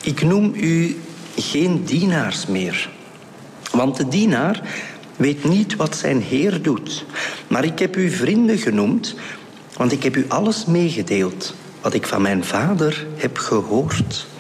Ik noem u geen dienaars meer. Want de dienaar weet niet wat zijn heer doet. Maar ik heb u vrienden genoemd, want ik heb u alles meegedeeld wat ik van mijn vader heb gehoord.